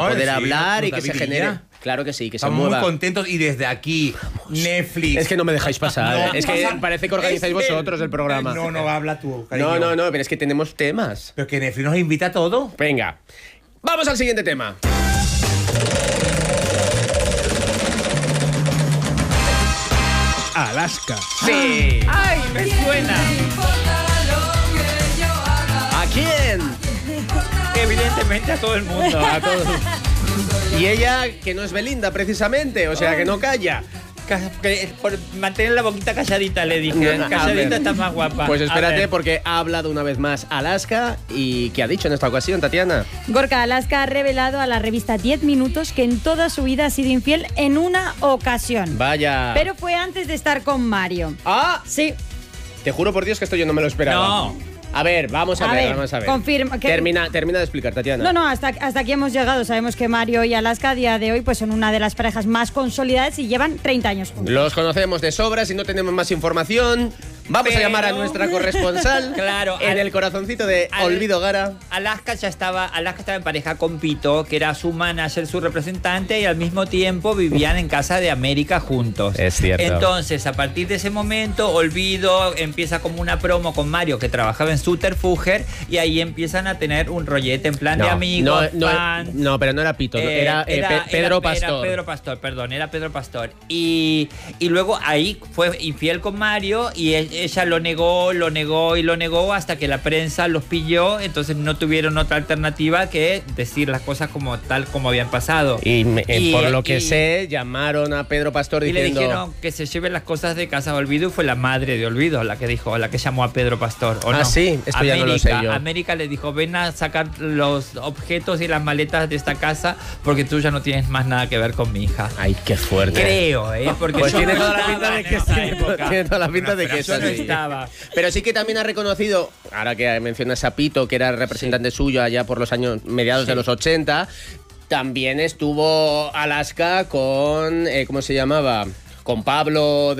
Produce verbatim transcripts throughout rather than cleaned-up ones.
poder sí, hablar y que David se genere... Villa. Claro que sí, que Estamos se mueva. muy contentos y desde aquí, Netflix... Es que no me dejáis pasar. No, es que pasa- parece que organizáis es que- vosotros el programa. No, no, habla tú, cariño. No, no, no, pero es que tenemos temas. Pero que Netflix nos invita a todo. Venga, vamos al siguiente tema. Alaska. Sí. ¡Ay, me suena! ¿A quién? Evidentemente a todo el mundo. A todos. Y ella, que no es Belinda, precisamente, o sea, que no calla. Ca- que- Por mantener la boquita calladita, le dije. No, no, a ver. Calladita está más guapa. Pues A espérate, ver. porque ha hablado una vez más Alaska. ¿Y qué ha dicho en esta ocasión, Tatiana? Gorka Alaska ha revelado a la revista diez minutos que en toda su vida ha sido infiel en una ocasión. Vaya. Pero fue antes de estar con Mario. ¡Ah! Sí. Te juro por Dios que esto yo no me lo esperaba. No. A ver, vamos a, A ver, ver, vamos a ver. confirma que- Termina, termina de explicar, Tatiana. No, no, hasta, hasta aquí hemos llegado. Sabemos que Mario y Alaska a día de hoy pues son una de las parejas más consolidadas y llevan treinta años juntos. Los conocemos de sobra, si no tenemos más información, vamos Pero- a llamar a nuestra corresponsal. Claro, en al- el corazoncito de al- Olvido Gara. Alaska ya estaba, Alaska estaba en pareja con Pito, que era su manager, su representante, y al mismo tiempo vivían en Casa de América juntos. Es cierto. Entonces, a partir de ese momento, Olvido empieza como una promo con Mario, que trabajaba en Subterfuge, y ahí empiezan a tener un rollete en plan de amigos, no, no, fans. no, pero no era Pito, no, Eh, era, eh, Pe- Pedro era- Pastor. Era Pedro Pastor, perdón, era Pedro Pastor. Y, y luego ahí fue infiel con Mario y e- ella lo negó, lo negó y lo negó hasta que la prensa los pilló. Entonces no tuvieron otra alternativa que decir las cosas como tal como habían pasado. Y, me- eh, Y- por lo que y- sé, llamaron a Pedro Pastor Y le diciendo... dijeron que se lleven las cosas de casa de Olvido y fue la madre de Olvido la que dijo, la que llamó a Pedro Pastor. ¿O Ah, no? sí, esto ya no lo sé yo. América le dijo, ven a sacar los objetos y las maletas de esta casa porque tú ya no tienes más nada que ver con mi hija. Ay, qué fuerte. Creo, ¿eh? Porque Pues yo tiene no toda la estaba pinta de en que esa sí. época. Tiene toda la pinta de que es Yo no así. estaba. Pero sí que también ha reconocido, ahora que mencionas a Pito, que era representante suyo allá por los años mediados Sí. de los ochenta, también estuvo Alaska con, eh, ¿cómo se llamaba? Con Pablo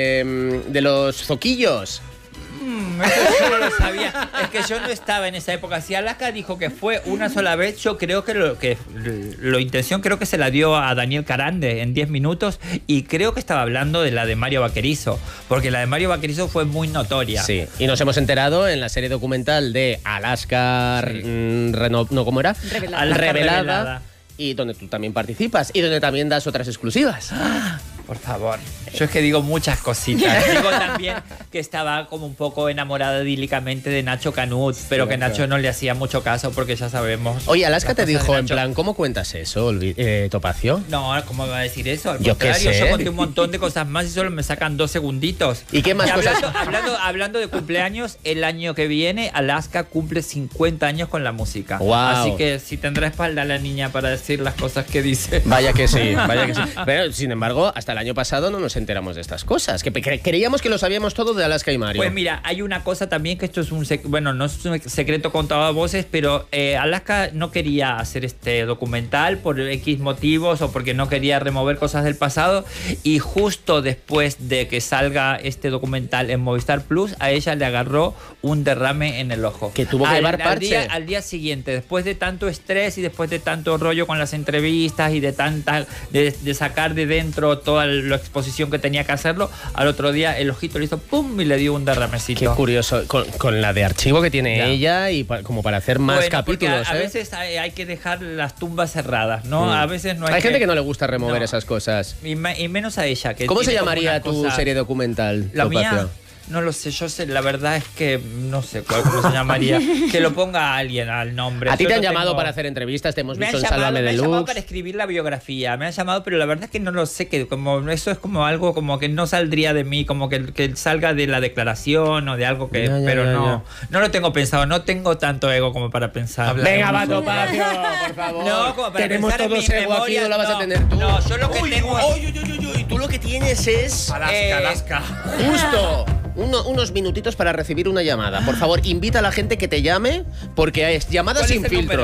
de, de los Zoquillos. Mm, eso yo no lo sabía. Es que yo no estaba en esa época. Si Alaska dijo que fue una sola vez, yo creo que lo que lo intención creo que se la dio a Daniel Carande en diez minutos y creo que estaba hablando de la de Mario Vaquerizo, porque la de Mario Vaquerizo fue muy notoria. Sí, y nos hemos enterado en la serie documental de Alaska, Sí. mm, Reno- ¿no cómo era? Revelada. Alaska Revelada, Revelada. y donde tú también participas y donde también das otras exclusivas. Por favor. Yo es que digo muchas cositas. Digo también que estaba como un poco enamorada idílicamente de Nacho Canut, pero que claro. Nacho no le hacía mucho caso porque ya sabemos. Oye, Alaska las te cosas de dijo en Nacho. plan, ¿cómo cuentas eso, Olvi- eh, Topacio? No, ¿cómo va a decir eso? Al Yo qué contrario, sé. yo conté un montón de cosas más y solo me sacan dos segunditos. ¿Y qué más cosas? hablando, hablando, hablando de cumpleaños, el año que viene Alaska cumple cincuenta años con la música. Guau. Así que si tendrá espalda la niña para decir las cosas que dice. Vaya que sí, vaya que sí. Pero, sin embargo, hasta el año pasado no nos enteramos de estas cosas. Que cre- creíamos que lo sabíamos todo de Alaska y Mario. Pues mira, hay una cosa también que esto es un sec- bueno, no es un secreto contado a voces, pero eh, Alaska no quería hacer este documental por X motivos o porque no quería remover cosas del pasado y justo después de que salga este documental en Movistar Plus, a ella le agarró un derrame en el ojo. Que tuvo que al, llevar al parche. día, al día siguiente, después de tanto estrés y después de tanto rollo con las entrevistas y de tanta de, de sacar de dentro toda la exposición que tenía que hacerlo, al otro día el ojito le hizo pum y le dio un derramecito. Qué curioso, con, con la de archivo que tiene Ya. ella y pa- como para hacer más Bueno, porque capítulos. A, a ¿eh? veces hay, hay que dejar las tumbas cerradas, ¿no? Mm. A veces no hay, Hay gente que no le gusta remover No. esas cosas. Y, me- y menos a ella. Que ¿Cómo se tiene como llamaría una tu cosa- serie documental? La Topacio? mía. No lo sé, yo sé, la verdad es que no sé cuál cómo se llamaría. Que lo ponga alguien al nombre. A ti Yo te han no llamado tengo- para hacer entrevistas, te hemos Me han visto en llamado, Sálvame me han llamado Deluxe. para escribir la biografía, me han llamado, pero la verdad es que no lo sé, que como eso es como algo como que no saldría de mí, como que, que salga de la declaración o de algo que, Ya, ya, pero ya, no, no lo tengo pensado, no tengo tanto ego como para pensar. Venga, va, Topacio, por favor. No, como para Tenemos pensar en todos mi ego aquí, memoria, no la vas a no. tener tú. No, yo lo que Uy, tengo- Uy, uy, uy, uy, uy, tú lo que tienes es... Alaska, Eh, Alaska. Justo. Uno- unos minutitos para recibir una llamada. Por favor, invita a la gente que te llame porque es llamadas ¿Cuál sin es el filtros. número?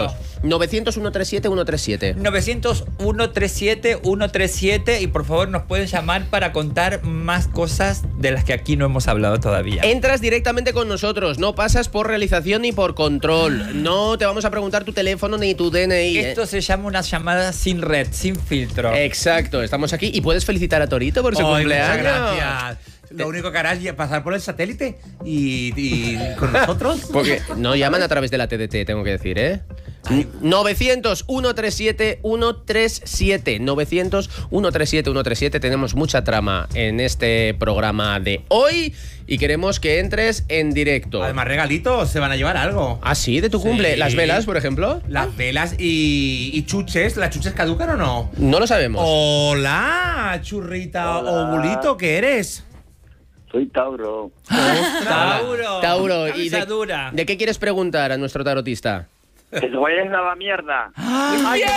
novecientos, ciento treinta y siete, ciento treinta y siete. novecientos, ciento treinta y siete, ciento treinta y siete y por favor nos pueden llamar para contar más cosas de las que aquí no hemos hablado todavía. Entras directamente con nosotros, no pasas por realización ni por control. No te vamos a preguntar tu teléfono ni tu D N I. Esto ¿eh? se llama una llamada sin red, sin filtro. Exacto, estamos aquí y puedes felicitar a Torito por su Ay, cumpleaños. muchas gracias. Lo único que harás es pasar por el satélite y, y con nosotros. Porque no llaman a través de la T D T, tengo que decir, ¿eh? novecientos, ciento treinta y siete, ciento treinta y siete. novecientos, ciento treinta y siete, ciento treinta y siete. Tenemos mucha trama en este programa de hoy y queremos que entres en directo. Además, regalitos, se van a llevar algo. ¿Ah, sí? ¿De tu Sí. cumple? ¿Las velas, por ejemplo? Las velas y, y chuches. ¿Las chuches caducan o no? No lo sabemos. Hola, churrita Hola. o bulito, ¿qué eres? Soy Tauro. Tauro. Tauro, ¿y Cabeza de, dura. de qué quieres preguntar a nuestro tarotista? Que se vayan a la mierda. ¡Ay, qué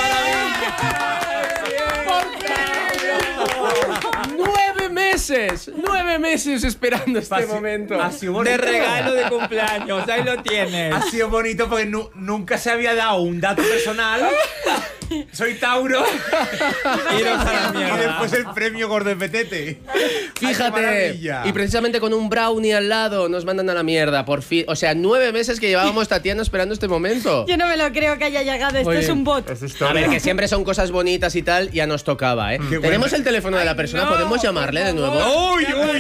¡Nueve meses! ¡Nueve meses esperando este Pasi- momento! ha sido De bonito. regalo de cumpleaños, ahí lo tienes. Ha sido bonito porque nu- nunca se había dado un dato personal. Soy Tauro. Iros a la Y mierda. después el premio gordo de petete. Ay, qué Fíjate, maravilla. y precisamente con un brownie al lado nos mandan a la mierda, por fin. O sea, nueve meses que llevábamos Tatiana esperando este momento. Yo no me lo creo que haya llegado. Esto Muy es bien. un bot. A ver, que siempre son cosas bonitas y tal, ya nos tocaba, ¿eh? Qué Tenemos bueno. el teléfono de la persona, no, ¿podemos llamarle de por nuevo? favor. ¡Uy, uy, uy!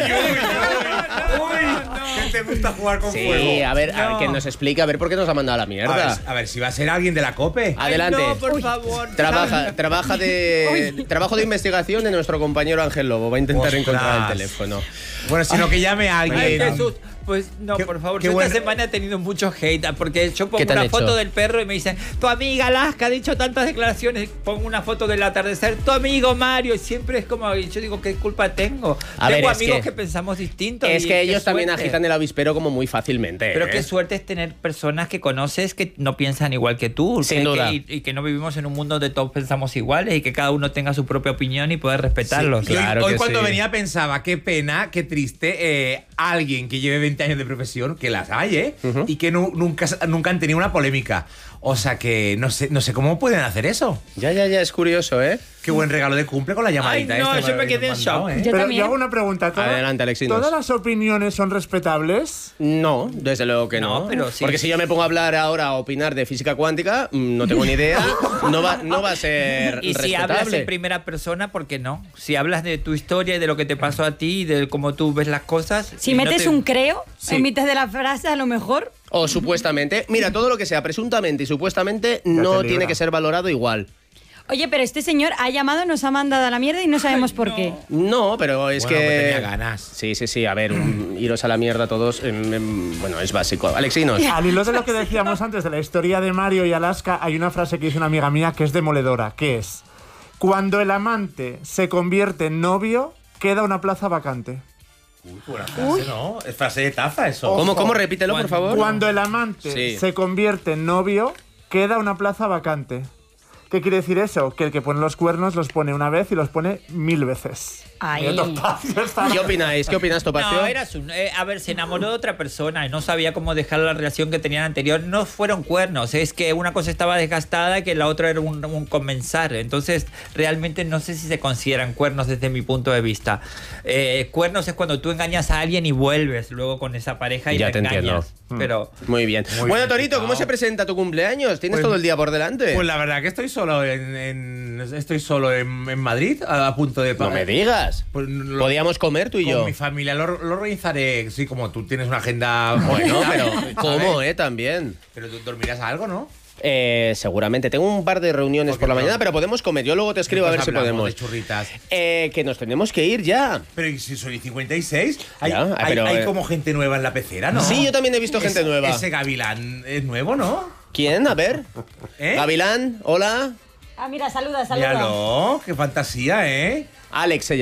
¡Uy! uy. ¿Qué te gusta jugar con Sí, fuego? a ver, a ver, No. que nos explique, a ver por qué nos ha mandado a la A ver, mierda. a ver si va a ser alguien de la COPE. Adelante. Ay, no, por favor. Trabaja, trabaja de trabajo de investigación de nuestro compañero Ángel Lobo. Va a intentar Ostras. encontrar el teléfono. Bueno, sino que llame a Ay, alguien. Jesús. Pues no, Qué- por favor. qué Yo buen- esta semana he tenido mucho hate porque yo pongo ¿Qué te han una hecho? foto del perro y me dicen, tu amiga Alaska ha dicho tantas declaraciones. Pongo una foto del atardecer, tu amigo Mario. Y siempre es como, y yo digo, ¿qué culpa tengo? A tengo ver, es amigos que- que, pensamos distintos. Es y que qué ellos también suerte. agitan el avispero como muy fácilmente. Pero ¿eh? qué suerte es tener personas que conoces que no piensan igual que tú. Sin que- duda. que- y, y que no vivimos en un mundo donde todos pensamos iguales y que cada uno tenga su propia opinión y poder respetarlos. Sí. Y hoy- Claro hoy que cuando sí. venía pensaba, qué pena, qué triste, eh, alguien que lleve veinte años de profesión, que las hay, ¿eh? Y que nu- nunca, nunca han tenido una polémica. O sea que no sé, no sé cómo pueden hacer eso. Ya, ya, ya, es curioso, ¿eh? Qué buen regalo de cumple con la llamadita. Ay, no, esta yo me que quedé en nos han mandado, shock. ¿eh? Yo Pero también. yo hago una pregunta. ¿toda- Adelante, Alexinos. ¿Todas las opiniones son respetables? No, desde luego que no. No, pero sí. Porque si yo me pongo a hablar ahora, a opinar de física cuántica, mm, no tengo ni idea, no va, no va a ser Y si respetable. hablas en primera persona, ¿por qué no? Si hablas de tu historia y de lo que te pasó a ti y de cómo tú ves las cosas. Si y no metes te- un creo Sí. en mitad de la frase, a lo mejor. O supuestamente. Mira, todo lo que sea presuntamente y supuestamente te no libra. tiene que ser valorado igual. Oye, pero este señor ha llamado, nos ha mandado a la mierda y no sabemos por qué. No, pero es Bueno, que... pues tenía ganas. Sí, sí, sí. A ver, un- iros a la mierda todos, em, em, bueno, es básico. Alexinos. Al hilo de lo que decíamos antes de la historia de Mario y Alaska, hay una frase que dice una amiga mía que es demoledora, que es: cuando el amante se convierte en novio, queda una plaza vacante. Uy, qué buena frase, ¿no? Es frase de taza eso. ¿Cómo, Ojo. cómo? Repítelo, por favor. Cuando el amante Sí. se convierte en novio, queda una plaza vacante. ¿Qué quiere decir eso? Que el que pone los cuernos los pone una vez y los pone mil veces. Ay. Mira, Topacio está- ¿Qué opináis? ¿Qué opinas, Topacio? No, era su- eh, a ver, se enamoró de otra persona y no sabía cómo dejar la relación que tenían anterior. No fueron cuernos, es que una cosa estaba desgastada y que la otra era un, un comenzar. Entonces, realmente no sé si se consideran cuernos desde mi punto de vista. Eh, cuernos es cuando tú engañas a alguien y vuelves luego con esa pareja y Ya la te entiendo. engañas. Pero Muy bien. Muy bueno, bien Torito, ¿cómo explicado. se presenta tu cumpleaños? ¿Tienes Pues- todo el día por delante? Pues la verdad que estoy solo en, en- estoy solo en, en Madrid, a, a punto de no me digas. Pues lo- Podíamos comer tú y con yo. mi familia lo, lo organizaré. Sí, como tú tienes una agenda. Bueno, bonita, pero ¿sabes? ¿cómo, eh? También. Pero tú dormirás algo, ¿no? Eh, seguramente. Tengo un par de reuniones Porque por la no. mañana, pero podemos comer. Yo luego te escribo a ver Después si hablamos podemos. de churritas. Eh, que nos tenemos que ir ya. Pero ¿y si soy cincuenta y seis? Hay, Ya, hay- pero, hay eh, como gente nueva en la pecera, ¿no? Sí, yo también he visto gente Ese- nueva. Ese gavilán es nuevo, ¿no? ¿Quién? A ver. ¿Eh? Gavilán, hola. Ah, mira, saluda, saluda. Míralo, qué fantasía, ¿eh? Alex se llama.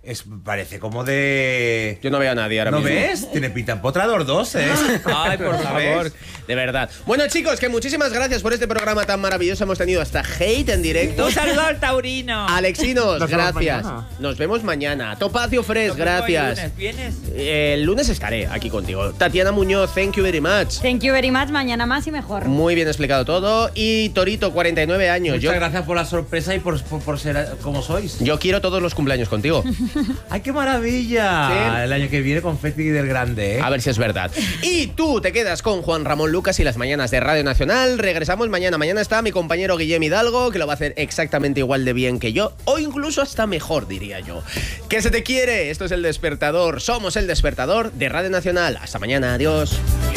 Es, parece como de... Yo no veo a nadie ahora ¿No mismo. ves? Tiene pinta empotrador dos, ¿eh? Ay, por favor. De verdad. Bueno, chicos, que muchísimas gracias por este programa tan maravilloso. Hemos tenido hasta hate en directo. Un saludo al taurino. Alexinos, Nos vemos gracias. mañana. Nos vemos mañana. Topacio Fresh, Nos vemos el gracias. lunes. ¿Vienes? Eh, El lunes estaré aquí contigo. Tatiana Muñoz, thank you very much. Thank you very much. Mañana más y mejor. Muy bien explicado todo. Y Torito, cuarenta y nueve años. Muchas Yo, gracias por la sorpresa y por, por, por ser como sois. yo quiero todos los cumpleaños contigo. ¡Ay, qué maravilla! Sí. El año que viene confeti del grande, ¿eh? A ver si es verdad. Y tú te quedas con Juan Ramón Lucas y las mañanas de Radio Nacional. Regresamos mañana. Mañana está mi compañero Guillem Hidalgo, que lo va a hacer exactamente igual de bien que yo, o incluso hasta mejor, diría yo. Que se te quiere. Esto es El Despertador. Somos El Despertador de Radio Nacional. Hasta mañana. Adiós.